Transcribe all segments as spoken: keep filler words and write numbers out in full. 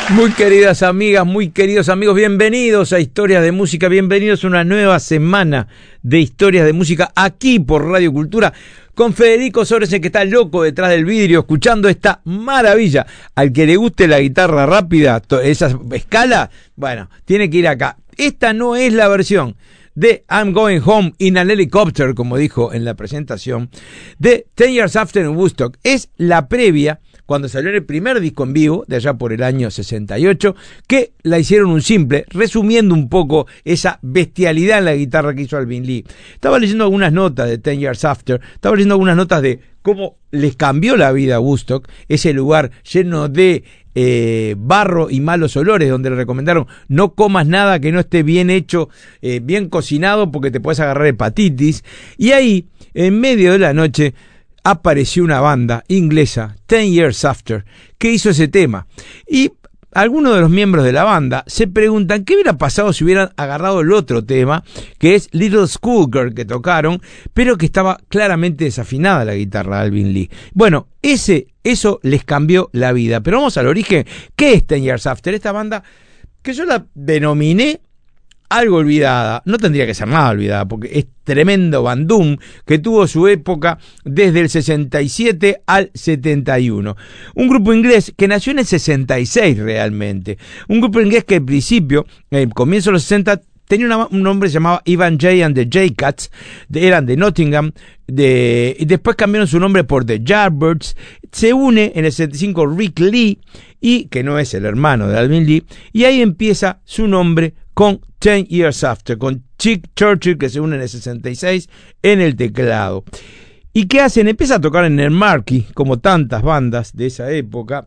Muy queridas amigas, muy queridos amigos, bienvenidos a Historias de Música, bienvenidos a una nueva semana de Historias de Música aquí por Radio Cultura, con Federico Sorensen, que está loco detrás del vidrio escuchando esta maravilla. Al que le guste la guitarra rápida, esa escala, bueno, tiene que ir acá. Esta no es la versión de I'm Going Home in an Helicopter, como dijo en la presentación, de Ten Years After in Woodstock. Es la previa, cuando salió el primer disco en vivo, de allá por el año sesenta y ocho, que la hicieron un simple, resumiendo un poco esa bestialidad en la guitarra que hizo Alvin Lee. Estaba leyendo algunas notas de Ten Years After, estaba leyendo algunas notas de cómo les cambió la vida a Woodstock, ese lugar lleno de eh, barro y malos olores, donde le recomendaron no comas nada que no esté bien hecho, eh, bien cocinado, porque te puedes agarrar hepatitis. Y ahí, en medio de la noche, apareció una banda inglesa, Ten Years After, que hizo ese tema. Y algunos de los miembros de la banda se preguntan qué hubiera pasado si hubieran agarrado el otro tema, que es Little Schoolgirl, que tocaron, pero que estaba claramente desafinada la guitarra de Alvin Lee. Bueno, ese, eso les cambió la vida. Pero vamos al origen. ¿Qué es Ten Years After? Esta banda que yo la denominé algo olvidada, no tendría que ser nada olvidada, porque es tremendo bandum que tuvo su época desde el sesenta y siete al setenta y uno. Un grupo inglés que nació en el sesenta y seis realmente. Un grupo inglés que al principio, el comienzo de los sesenta, tenía una, un nombre que se llamaba Ivan J and the J-Cats, de, eran de Nottingham, de, y después cambiaron su nombre por The Yardbirds. Se une en el setenta y cinco Rick Lee, y que no es el hermano de Alvin Lee, y ahí empieza su nombre con Ten Years After, con Chick Churchill, que se une en el sesenta y seis en el teclado. ¿Y qué hacen? Empieza a tocar en el Marquee, como tantas bandas de esa época.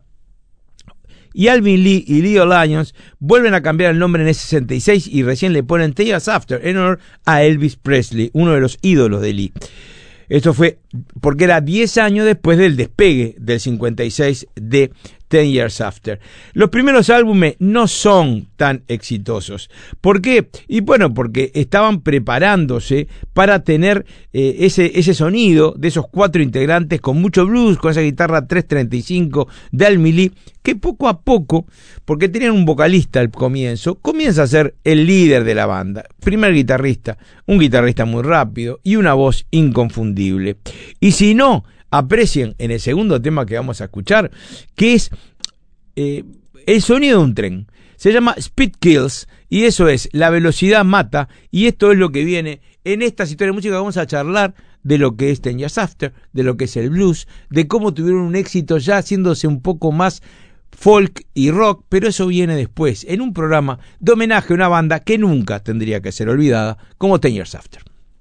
Y Alvin Lee y Leo Lyons vuelven a cambiar el nombre en el sesenta y seis y recién le ponen Ten Years After en honor a Elvis Presley, uno de los ídolos de Lee. Esto fue porque era diez años después del despegue del cincuenta y seis de Ten Years After. Los primeros álbumes no son tan exitosos. ¿Por qué? Y bueno, porque estaban preparándose para tener eh, ese, ese sonido de esos cuatro integrantes con mucho blues, con esa guitarra tres treinta y cinco de Alvin Lee, que poco a poco, porque tenían un vocalista al comienzo, comienza a ser el líder de la banda. Primer guitarrista, un guitarrista muy rápido y una voz inconfundible. Y si no, aprecien en el segundo tema que vamos a escuchar, que es eh, el sonido de un tren. Se llama Speed Kills, y eso es, la velocidad mata, y esto es lo que viene en esta historia de música. Vamos a charlar de lo que es Ten Years After, de lo que es el blues, de cómo tuvieron un éxito ya haciéndose un poco más folk y rock, pero eso viene después, en un programa de homenaje a una banda que nunca tendría que ser olvidada, como Ten Years After.